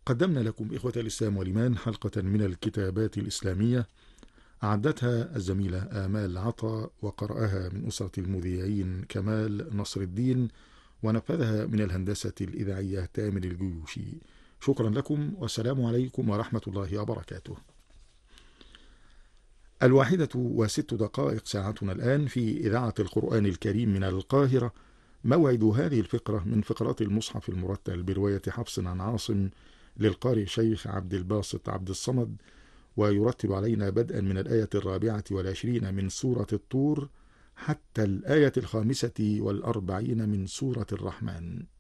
قدمنا لكم إخوة الإسلام والإيمان حلقة من الكتابات الإسلامية أعدتها الزميلة آمال عطا، وقرأها من أسرة المذيعين كمال نصر الدين، ونفذها من الهندسة الإذاعية تامر الجيوشي. شكرا لكم، والسلام عليكم ورحمة الله وبركاته. 1:06 ساعتنا الآن في إذاعة القرآن الكريم من القاهرة. موعد هذه الفقرة من فقرات المصحف المرتل برواية حفص عن عاصم للقارئ شيخ عبد الباسط عبد الصمد، ويرتب علينا بدءا من الآية 24 من سورة الطور حتى الآية 45 من سورة الرحمن.